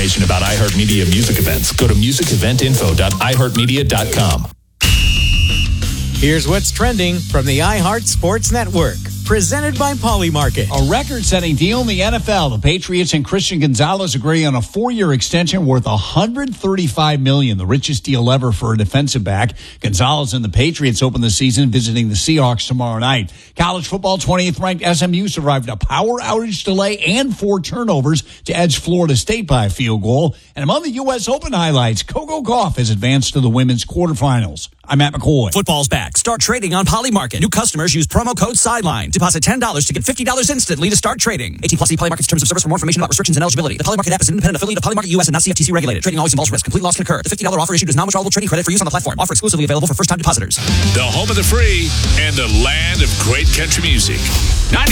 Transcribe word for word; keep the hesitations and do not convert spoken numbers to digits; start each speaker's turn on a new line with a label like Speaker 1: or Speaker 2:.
Speaker 1: information about iHeartMedia music events, go to music event info dot i heart media dot com.
Speaker 2: Here's what's trending from the iHeart Sports Network. Presented by Polymarket.
Speaker 3: A record-setting deal in the N F L. The Patriots and Christian Gonzalez agree on a four-year extension worth one hundred thirty-five million dollars, the richest deal ever for a defensive back. Gonzalez and the Patriots open the season visiting the Seahawks tomorrow night. College football, twentieth-ranked S M U survived a power outage delay and four turnovers to edge Florida State by a field goal. And among the U S Open highlights, Coco Gauff has advanced to the women's quarterfinals. I'm Matt McCoy.
Speaker 4: Football's back. Start trading on Polymarket. New customers use promo code SIDELINE. Deposit ten dollars to get fifty dollars instantly to start trading. eighteen plus C Polymarket's terms of service. For more information about restrictions and eligibility. The Polymarket app is an independent affiliate of Polymarket U S and not C F T C regulated. Trading always involves risk. Complete loss can occur. The fifty dollars offer issued is non-withdrawable trading credit for use on the platform. Offer exclusively available for first-time depositors.
Speaker 5: The home of the free and the land of great country music.